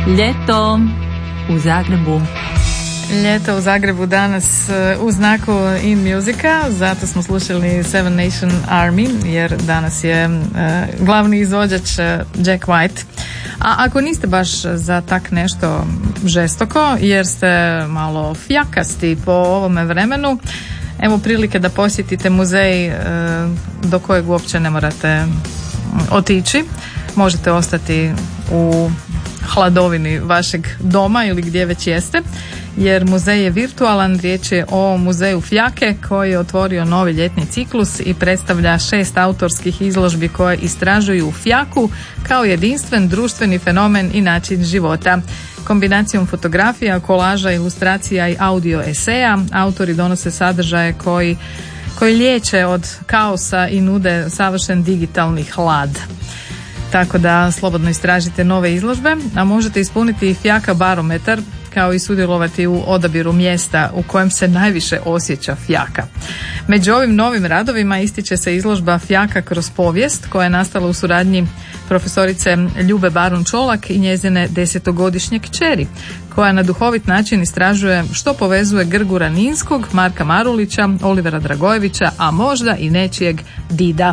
Ljeto u Zagrebu. Ljeto u Zagrebu danas u znaku in musika, zato smo slušali Seven Nation Army, jer danas je glavni izvođač Jack White. A ako niste baš za tak nešto žestoko, jer ste malo fjakasti po ovome vremenu, evo prilike da posjetite muzej do kojeg uopće ne morate otići. Možete ostati u hladovini vašeg doma ili gdje već jeste, jer muzej je virtualan. Riječ je o muzeju Fjake koji je otvorio novi ljetni ciklus i predstavlja 6 autorskih izložbi koje istražuju Fjaku kao jedinstven društveni fenomen i način života. Kombinacijom fotografija, kolaža, ilustracija i audio eseja autori donose sadržaje koji liječe od kaosa i nude savršen digitalni hlad. Tako da slobodno istražite nove izložbe, a možete ispuniti i Fjaka barometar kao i sudjelovati u odabiru mjesta u kojem se najviše osjeća Fjaka. Među ovim novim radovima ističe se izložba Fjaka kroz povijest koja je nastala u suradnji profesorice Ljube Barun Čolak i njezine 10-godišnje kćeri, koja na duhovit način istražuje što povezuje Grgura Ninskog, Marka Marulića, Olivera Dragojevića, a možda i nečijeg dida.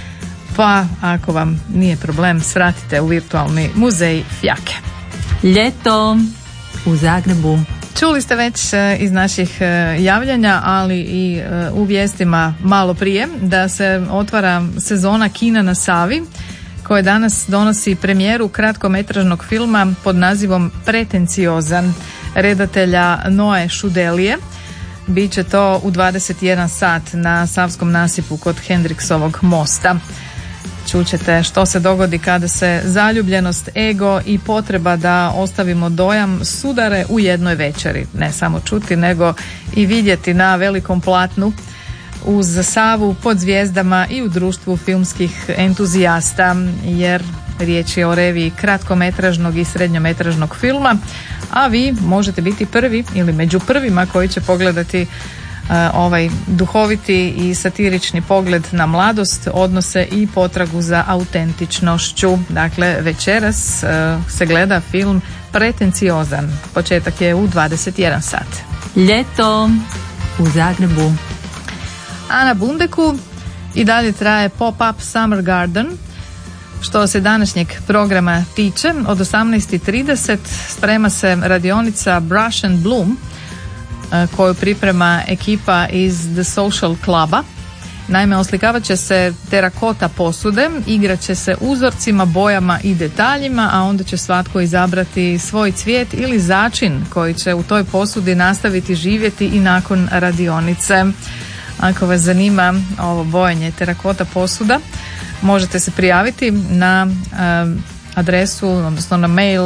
Pa ako vam nije problem, svratite u virtualni muzej Fjake. Ljeto u Zagrebu. Čuli ste već iz naših javljanja, ali i u vijestima malo prije, da se otvara sezona kina na Savi, koje danas donosi premijeru kratkometražnog filma pod nazivom Pretenciozan redatelja Noe Šudelije. Biće to u 21 sat na Savskom nasipu kod Hendriksovog mosta. Čućete što se dogodi kada se zaljubljenost, ego i potreba da ostavimo dojam sudare u jednoj večeri. Ne samo čuti, nego i vidjeti na velikom platnu uz Savu, pod zvijezdama i u društvu filmskih entuzijasta, jer riječ je o reviji kratkometražnog i srednjometražnog filma, a vi možete biti prvi ili među prvima koji će pogledati ovaj duhoviti i satirični pogled na mladost, odnose i potragu za autentičnošću. Dakle, večeras se gleda film Pretenciozan. Početak je u 21 sat. Ljeto u Zagrebu. A na Bundeku i dalje traje Pop-up Summer Garden. Što se današnjeg programa tiče, od 18:30 sprema se radionica Brush and Bloom, koju priprema ekipa iz The Social Cluba. Naime, oslikavat će se terakota posude, igrat će se uzorcima, bojama i detaljima, a onda će svatko izabrati svoj cvijet ili začin koji će u toj posudi nastaviti živjeti i nakon radionice. Ako vas zanima ovo bojanje terakota posuda, možete se prijaviti na adresu, odnosno na mail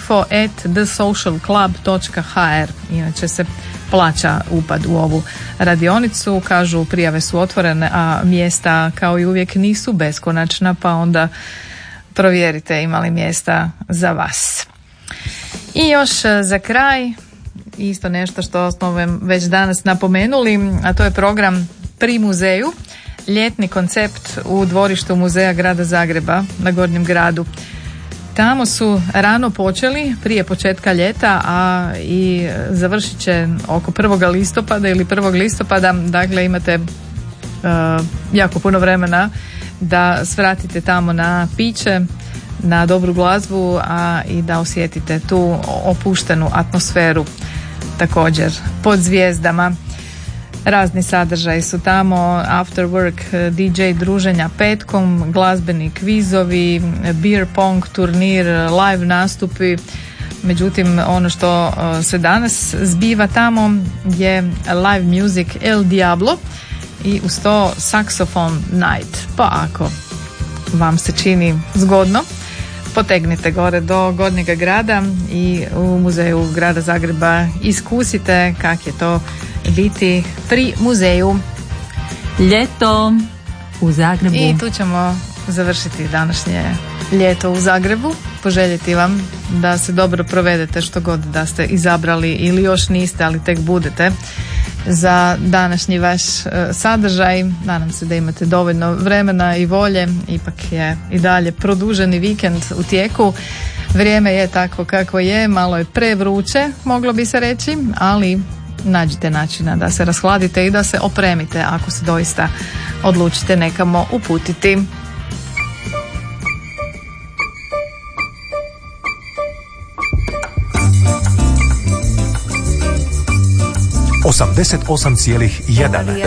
info@thesocialclub.hr. Inače se plaća upad u ovu radionicu. Kažu, prijave su otvorene, a mjesta kao i uvijek nisu beskonačna, pa onda provjerite ima li mjesta za vas. I još za kraj isto nešto što smo već danas napomenuli, a to je program Pri muzeju, ljetni koncept u dvorištu muzeja grada Zagreba na Gornjem gradu. Tamo su rano počeli, prije početka ljeta, a i završit će oko 1. listopada ili 1. listopada. Dakle, imate jako puno vremena da svratite tamo na piće, na dobru glazbu, a i da osjetite tu opuštenu atmosferu također pod zvijezdama. Razni sadržaji su tamo, after work, DJ druženja petkom, glazbeni kvizovi, beer pong turnir, live nastupi. Međutim, ono što se danas zbiva tamo je live music El Diablo i uz to saxophone night. Pa ako vam se čini zgodno, potegnite gore do Gornjega grada i u muzeju grada Zagreba iskusite kak je to biti pri muzeju. Ljeto u Zagrebu. I tu ćemo završiti današnje ljeto u Zagrebu. Poželjeti vam da se dobro provedete što god da ste izabrali ili još niste, ali tek budete za današnji vaš sadržaj. Nadam se da imate dovoljno vremena i volje. Ipak je i dalje produženi vikend u tijeku. Vrijeme je takvo kako je, malo je prevruće, moglo bi se reći, ali nađite načina da se rashladite i da se opremite ako se doista odlučite nekamo uputiti. 88,1